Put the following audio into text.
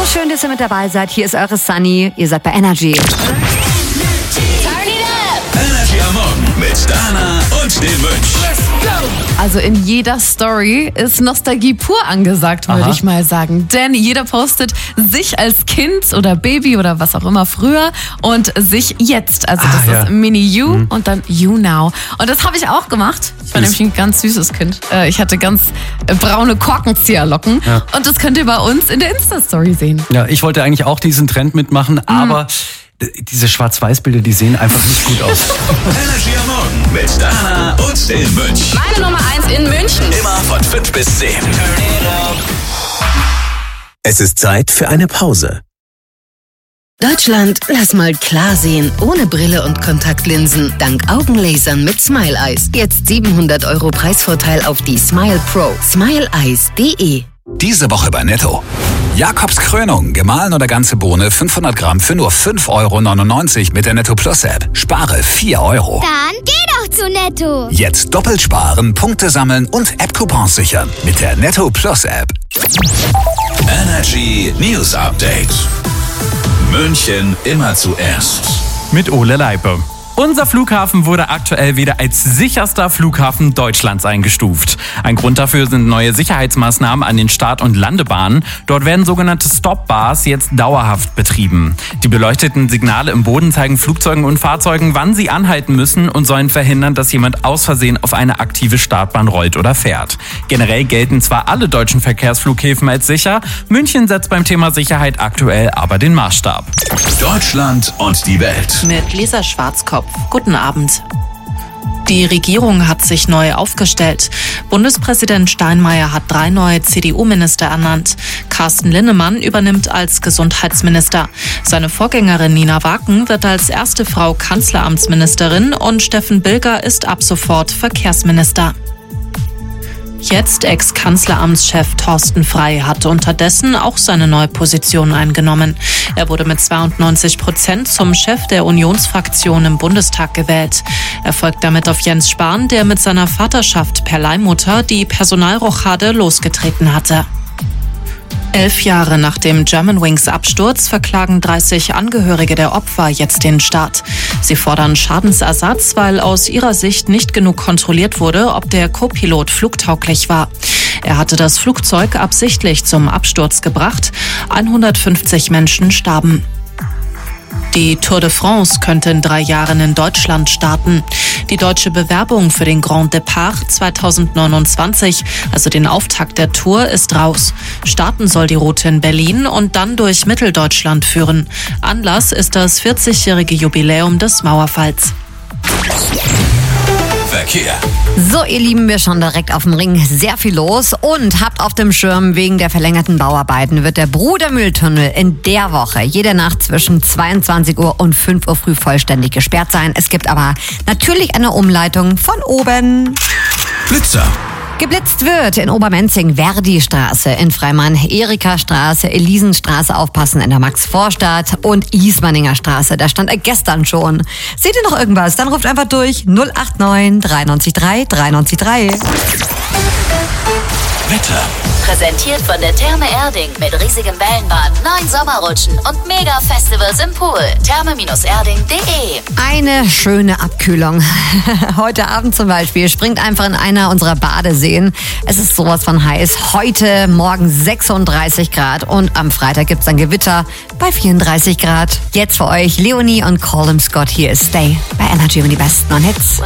schön, dass ihr mit dabei seid. Hier ist eure Sunny. Ihr seid bei Energy. Energy am Morgen mit Dana und dem Mönch. Also in jeder Story ist Nostalgie pur angesagt, würde ich mal sagen. Denn jeder postet sich als Kind oder Baby oder was auch immer früher und sich jetzt. Also das ist Mini You und dann You Now. Und das habe ich auch gemacht. Ich war nämlich ein ganz süßes Kind. Ich hatte ganz braune Korkenzieherlocken. Ja. Und das könnt ihr bei uns in der Insta-Story sehen. Ja, ich wollte eigentlich auch diesen Trend mitmachen, aber diese Schwarz-Weiß-Bilder, die sehen einfach nicht gut aus. Energy am Morgen mit Dana und dem Mönch. Meine Nummer 1 in München. Immer von 5 bis 10. Es ist Zeit für eine Pause. Deutschland, lass mal klar sehen. Ohne Brille und Kontaktlinsen. Dank Augenlasern mit Smile Eyes. Jetzt 700 € Preisvorteil auf die Smile Pro. SmileEyes.de. Diese Woche bei Netto. Jakobs Krönung, gemahlen oder ganze Bohne, 500 Gramm für nur 5,99 € mit der Netto Plus App. Spare 4 €. Dann geh doch zu Netto. Jetzt doppelt sparen, Punkte sammeln und App-Coupons sichern mit der Netto Plus App. Energy News Update. München immer zuerst. Mit Ole Leipe. Unser Flughafen wurde aktuell wieder als sicherster Flughafen Deutschlands eingestuft. Ein Grund dafür sind neue Sicherheitsmaßnahmen an den Start- und Landebahnen. Dort werden sogenannte Stop-Bars jetzt dauerhaft betrieben. Die beleuchteten Signale im Boden zeigen Flugzeugen und Fahrzeugen, wann sie anhalten müssen und sollen verhindern, dass jemand aus Versehen auf eine aktive Startbahn rollt oder fährt. Generell gelten zwar alle deutschen Verkehrsflughäfen als sicher, München setzt beim Thema Sicherheit aktuell aber den Maßstab. Deutschland und die Welt. Mit Lisa Schwarzkopf. Guten Abend. Die Regierung hat sich neu aufgestellt. Bundespräsident Steinmeier hat 3 neue CDU-Minister ernannt. Carsten Linnemann übernimmt als Gesundheitsminister. Seine Vorgängerin Nina Waken wird als erste Frau Kanzleramtsministerin und Steffen Bilger ist ab sofort Verkehrsminister. Jetzt Ex-Kanzleramtschef Thorsten Frey hat unterdessen auch seine neue Position eingenommen. Er wurde mit 92% zum Chef der Unionsfraktion im Bundestag gewählt. Er folgt damit auf Jens Spahn, der mit seiner Vaterschaft per Leihmutter die Personalrochade losgetreten hatte. 11 Jahre nach dem Germanwings-Absturz verklagen 30 Angehörige der Opfer jetzt den Staat. Sie fordern Schadensersatz, weil aus ihrer Sicht nicht genug kontrolliert wurde, ob der Co-Pilot flugtauglich war. Er hatte das Flugzeug absichtlich zum Absturz gebracht. 150 Menschen starben. Die Tour de France könnte in 3 Jahren in Deutschland starten. Die deutsche Bewerbung für den Grand Départ 2029, also den Auftakt der Tour, ist raus. Starten soll die Route in Berlin und dann durch Mitteldeutschland führen. Anlass ist das 40-jährige Jubiläum des Mauerfalls. Verkehr. So, ihr Lieben, wir schauen direkt auf dem Ring. Sehr viel los und habt auf dem Schirm, wegen der verlängerten Bauarbeiten wird der Brudermühltunnel in der Woche jede Nacht zwischen 22 Uhr und 5 Uhr früh vollständig gesperrt sein. Es gibt aber natürlich eine Umleitung von oben. Blitzer. Geblitzt wird in Obermenzing, Verdi-Straße, in Freimann, Erika-Straße, Elisenstraße, aufpassen in der Max-Vorstadt und Ismaninger Straße. Da stand er gestern schon. Seht ihr noch irgendwas? Dann ruft einfach durch 089 93 3 93 3. Wetter. Präsentiert von der Therme Erding mit riesigem Wellenbad, 9 Sommerrutschen und Mega-Festivals im Pool. Therme-erding.de. Eine schöne Abkühlung. Heute Abend zum Beispiel springt einfach in einer unserer Badeseen. Es ist sowas von heiß. Heute Morgen 36 Grad und am Freitag gibt's dann Gewitter bei 34 Grad. Jetzt für euch Leonie und Colin Scott. Hier ist Stay bei Energy und die besten Hits.